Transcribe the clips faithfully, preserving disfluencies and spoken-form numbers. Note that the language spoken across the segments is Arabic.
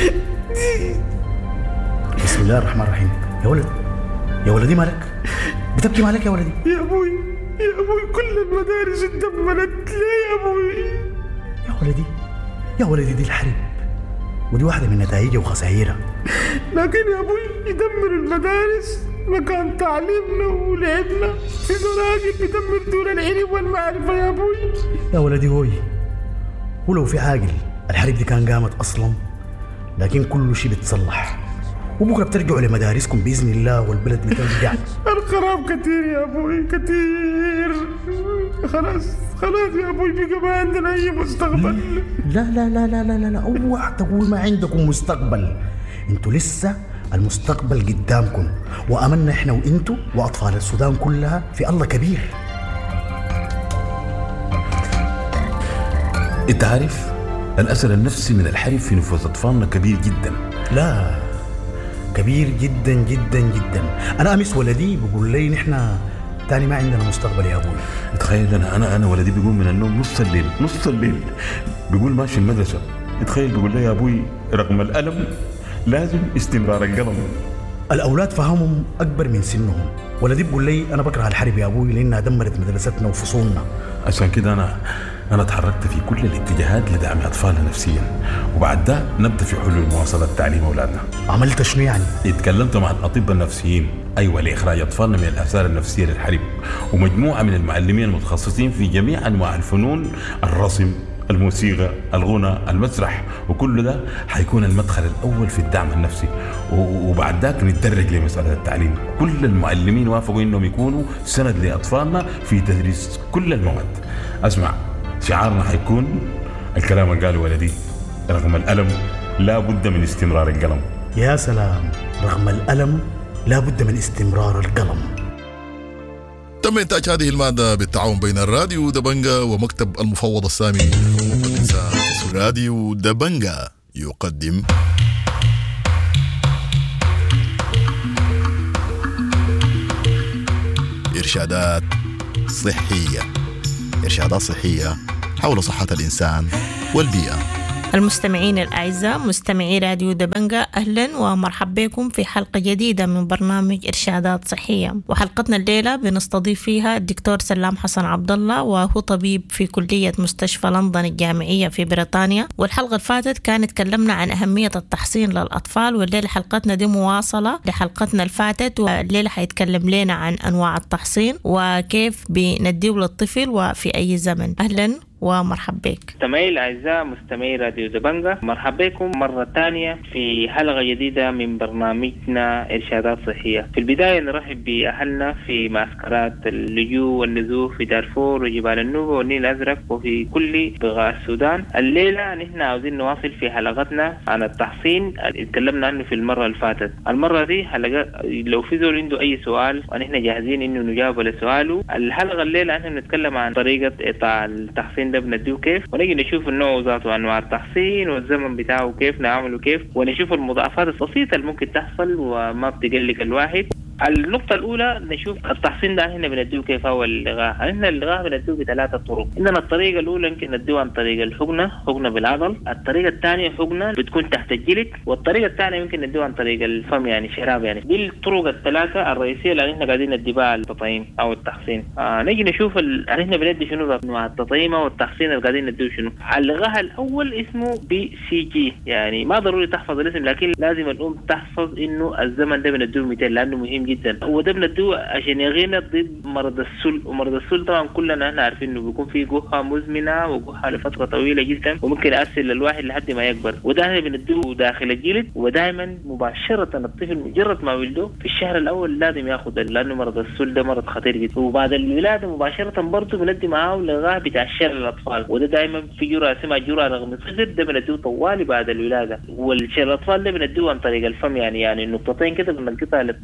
بسم الله الرحمن الرحيم. يا ولد يا ولدي مالك بتبكي مالك يا ولدي؟ يا أبوي يا أبوي كل المدارس اتدمرت ليه يا أبوي؟ يا ولدي يا ولدي دي الحرب ودي واحدة من نتائجها وخسائرها. لكن يا أبوي يدمر المدارس مكان تعليمنا ولعبنا، في زراقل بيدمر دور العلم والمعرفة يا أبوي. يا ولدي هوي ولو في عاقل الحرب دي كان قامت أصلا، لكن كل شيء بتصلح وبكرة بترجعوا لمدارسكم بإذن الله والبلد بترجع. الخراب كتير يا أبوي كتير. خلاص خلاص يا أبوي بقى ما عندنا أي مستقبل. لا لا لا لا لا لا لا اوعى تقول ما عندكم مستقبل. انتوا لسه المستقبل قدامكم، وأمنا احنا وانتوا وأطفال السودان كلها في الله كبير. انت عارف الأثر النفسي من الحرب في نفوس أطفالنا كبير جدا. لا كبير جدا جدا جدا. أنا أمس ولدي بقول لي نحن تاني ما عندنا مستقبل يا أبوي. تخيل أنا أنا أنا ولدي بيقوم من النوم نص الليل نص الليل بيقول ماشي المدرسة. تخيل بيقول لي يا أبوي رغم الألم لازم استمرار القلم. الأولاد فهمهم أكبر من سنهم. ولدي بقول لي أنا بكره الحرب يا أبوي لأنها دمرت مدرستنا وفصولنا. عشان كده أنا أنا تحركت في كل الاتجاهات لدعم أطفالنا نفسيا، وبعد ده نبدأ في حلول مواصلة تعليم أولادنا. عملت شنو يعني؟ اتكلمت مع الأطباء النفسيين أيوة لإخراج أطفالنا من الآثار النفسية للحرب، ومجموعة من المعلمين المتخصصين في جميع أنواع الفنون، الرسم، الموسيقى، الغنى، المسرح، وكل ده حيكون المدخل الأول في الدعم النفسي. وبعد ذاك نتدرج لمسألة التعليم. كل المعلمين وافقوا إنهم يكونوا سند لأطفالنا في تدريس كل المواد. أسمع شعارنا حيكون الكلام اللي قاله ولدي رغم الألم لا بد من استمرار القلم. يا سلام، رغم الألم لا بد من استمرار القلم. تم إنتاج هذه المادة بالتعاون بين الراديو دبنجا ومكتب المفوض السامي لحقوق الإنسان. راديو دبنجا يقدم إرشادات صحية. إرشادات صحية حول صحة الإنسان والبيئة. المستمعين الأعزاء مستمعي راديو دبنجا، أهلا ومرحبا بكم في حلقة جديدة من برنامج إرشادات صحية. وحلقتنا الليلة بنستضيف فيها الدكتور سلام حسن عبد الله، وهو طبيب في كلية مستشفى لندن الجامعية في بريطانيا. والحلقة اللي فاتت كانت تكلمنا عن أهمية التحصين للأطفال، والليلة حلقتنا دي مواصلة لحلقتنا الفاتت، والليلة حيتكلم لنا عن أنواع التحصين وكيف بنديه للطفل وفي أي زمن. أهلا ومرحبا بك. مستمعي الأعزاء مستمعي راديو دبنجا، مرحبا بكم مرة ثانية في حلقة جديدة من برنامجنا إرشادات صحية. في البداية نرحب بأهلنا في معسكرات اللجوء والنزوح في دارفور وجبال النوبة والنيل الأزرق وفي كل بقاع السودان. الليلة نحن عاوزين نواصل في حلقتنا عن التحصين اللي تكلمنا عنه في المرة اللي فاتت. المرة دي حلقة لو في زول عنده أي سؤال ونحن جاهزين إنه نجاوب لسؤاله. الحلقة الليلة نحن نتكلم عن طريقة إعطاء التحصين ده بنديه كيف، ونجي نشوف النوع ذاته أنواع التحصين والزمن بتاعه كيف نعمله كيف، ونشوف المضاعفات البسيطة اللي ممكن تحصل وما بتقلق الواحد. النقطة الأولى نشوف التحصين ده هنا بنديه كيف هو اللغاء. هنا اللغاء بنديه بثلاثة طرق. عندنا الطريقة الأولى يمكن نديه عن طريق الحقنة، حقنة بالعضل. الطريقة الثانية حقنة بتكون تحت الجلد، والطريقة الثانية يمكن نديه عن طريق الفم يعني شراب. يعني دي الطرق الثلاثة الرئيسية اللي احنا قاعدين نديها التطعيم أو التحصين. آه نجي نشوف ال... احنا بندي شنو أنواع التطعيم أو التحصين اللي قاعدين نديه شنو. اللغاء الأول اسمه بي سي جي، يعني ما ضروري تحفظ الاسم، لكن لازم الأم تحفظ إنه الزمن ده بنديه مئتين لأنه مهم جدا. هو ده بندوه عشان يغينا ضد مرض السل، ومرض السل طبعا كلنا احنا عارفين انه بيكون فيه جحة مزمنة وجحة لفترة طويلة جدا وممكن يأثر للواحد لحد ما يكبر. وده احنا بندوه داخل الجلد، ودائما مباشرة الطفل مجرد ما ولده في الشهر الاول لازم ياخذ، لانه مرض السل ده مرض خطير جدا. وبعد الولادة مباشرة برضه بندي معاه لغاه بتاع الشر للاطفال، وده دائما في جرعة اسمها جرعة رغم صفر، ده بندوه طوالي بعد الولادة. والشر الاطفال ده بندوه عن طريق الفم، يعني يعني النقطتين كده بنقطها للطفل في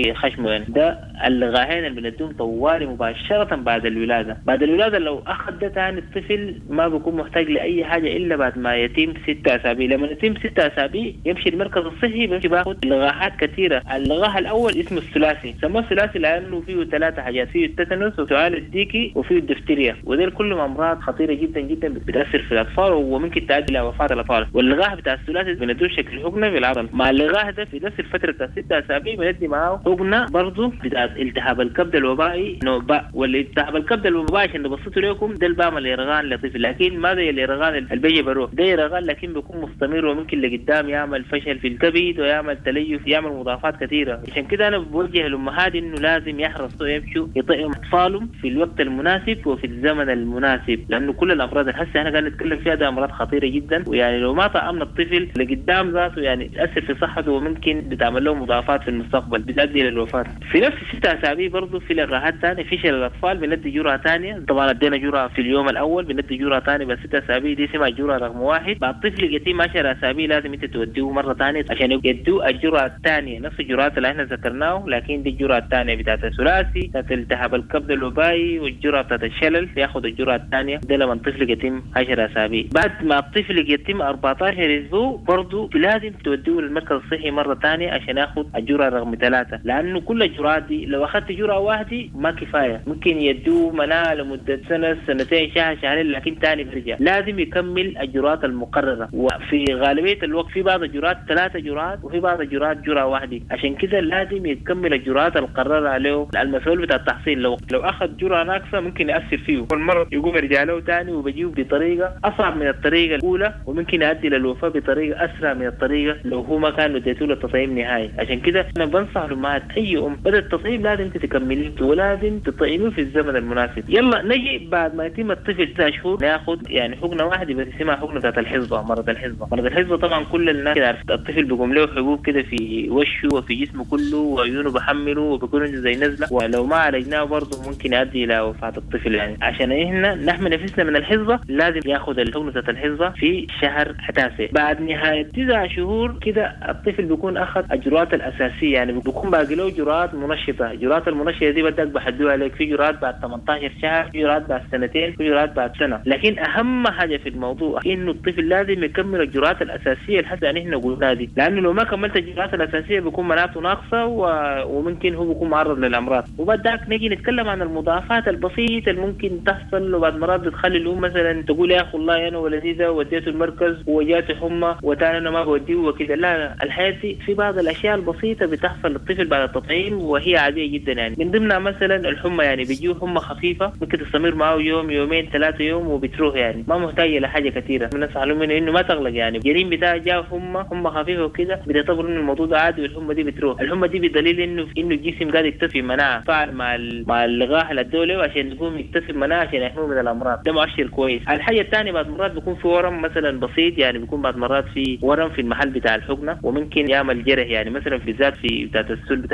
في خشمه يعني. ده اللقاحين اللي بندوم طوالي مباشرة بعد الولادة. بعد الولادة لو أخذ ده تاني الطفل ما بيكون محتاج لأي حاجة إلا بعد ما يتم ستة أسابيع. لما يتم ستة أسابيع يمشي المركز الصحي بيمشي باخد لقاحات كثيرة. اللقاح الأول اسمه الثلاثي، سموه الثلاثي لأنه فيه ثلاثة حاجات، فيه التتنس وسؤال الديكي وفيه الدفتيريا، وديل كلهم أمراض خطيرة جدا جدا بتأثر في الأطفال وممكن تؤدي إلى وفاة الأطفال. واللقاح بتاع الثلاثي بندوه شكل حقنة في العضل. مع اللقاح ده في نفس الفترة بتاع ستة أسابيع بندي معاه حقنة برضه بتاع التهاب الكبد الوبائي نوباء. والالتهاب الكبد الوبائي عشان نبسطه لكم ده البعمل يرغان لطفل، لكن ما زي اليرغان اللي بيجي بروح، ده يرغان لكن بيكون مستمر وممكن لقدام يعمل فشل في الكبد ويعمل تليف، يعمل مضاعفات كثيرة. عشان كده أنا بوجه الأمهات إنه لازم يحرصوا يمشوا يطعموا أطفالهم في الوقت المناسب وفي الزمن المناسب، لأنه كل الأمراض اللي هسه أنا قاعد نتكلم فيها ده أمراض خطيرة جدا، ويعني لو ما طعمنا الطفل لقدام ذاته يعني تأثر في صحته وممكن بتعمل له مضاعفات في المستقبل بتؤدي للوفاة. في نفس الستة أسابيع برضه في لقاحات ثانية في شلل الأطفال بندي جرعة ثانية. طبعا ادينا جرعة في اليوم الأول بندي جرعة ثانية بس ستة أسابيع دي اسمها الجرعة رقم واحد. بعد طفل يتم عشر أسابيع لازم أنت توديه مرة ثانية عشان يدوه الجرعة الثانية، نفس الجرعات اللي احنا ذكرناه لكن دي الجرعة الثانية بتاعت الثلاثي بتاعت التهاب الكبد الوبائي والجرعة بتاعت الشلل ياخذ الجرعة الثانية. ده لما الطفل يتم عشر أسابيع. بعد ما الطفل يتم أربعة عشر أسبوع برضه لازم توديه للمركز الصحي مرة ثانية عشان ياخذ الجرعة رقم ثلاثة، لأنه كل الجرعات دي لو أخذت جرعة واحدة ما كفاية، ممكن يدوه مناعة لمدة سنة سنتين شهر شهرين لكن ثاني بيرجع. لازم يكمل الجرعات المقررة، وفي غالبية الوقت في بعض الجرعات ثلاثة جرعات وفي بعض الجرعات جرعة واحدة. عشان كده لازم يكمل الجرعات المقررة عليه. المسؤول بتاع التحصيل لو لو أخذ جرعة ناقصة ممكن يأثر فيه والمرض يقوم يرجع له ثاني وبيجيه بطريقة أصعب من الطريقة الأولى وممكن يؤدي للوفاة بطريقة أسرع من الطريقة لو هو ما كان اديته له تطعيم نهائي. عشان كده أنا بنصح الأمهات أي أم بدأ التطعيم لازم تكمليه ولازم تطعميه في الزمن المناسب. يلا نجي بعد ما يتم الطفل تسع شهور ناخذ يعني حقنة واحدة بس اسمها حقنة ذات الحصبة. مرض الحصبة مرض الحصبة طبعا كل الناس عارفة. الطفل بيقوم له حبوب كده في وشه وفي جسمه كله وعيونه بحمله وبيكون زي نزلة، ولو ما عالجناه برضه ممكن يؤدي إلى وفاة الطفل. يعني عشان إحنا نحمي نفسنا من الحصبة لازم ياخذ الحقنة ذات الحصبة في شهر تاسع. بعد نهاية تسع شهور كده الطفل بيكون أخذ الجرعات الأساسية، يعني بيكون باقي له جرعات منشطة. الجرعات المنشطة دي بدك بحدوها عليك، في جرعات بعد ثمانية عشر شهر، في جرعات بعد سنتين، في جرعات بعد سنة. لكن أهم حاجة في الموضوع إنه الطفل لازم يكمل الجرعات الأساسية لحد أن إحنا قلنا دي، لأنه لو ما كملت الجرعات الأساسية بيكون مناعته ناقصة و... وممكن هو بيكون معرض للأمراض. وبعدك نيجي نتكلم عن المضاعفات البسيطة اللي ممكن تحصل، وبعد مرات بتخلي الأم مثلا تقول يا أخي والله أنا ولدي ده وديته المركز وجاته حمى وتاني أنا ما بوديه وكذا. لا لا، الحياة دي في بعض الأشياء البسيطة بتحصل للطفل بعد التطعيم وهي عادية جدا. يعني من ضمنها مثلا الحمى، يعني بيجيه حمى خفيفة ممكن تستمر معه يوم يومين ثلاثة يوم وبتروح، يعني ما محتاج لحاجة كثيرة. الناس علموا إنه ما تغلق، يعني الجريم بتاعه جاء حمى حمى خفيفة وكذا بيعتبروا إنه الموضوع ده عادي والحمى دي بتروح. الحمى دي بدليل إنه إنه الجسم قاعد يكتسب مناعة فعل مع مع اللقاح الدولي عشان يقوم يكتسب مناعة عشان يحميه من الأمراض. ده مؤشر كويس. الحاجة الثانية بعد مرات بيكون في ورم مثلا بسيط، يعني بيكون بعد مرات في ورم في المحل بتاع الحقنة وممكن يعمل جرح، يعني مثلا بالذات في بتاعت السل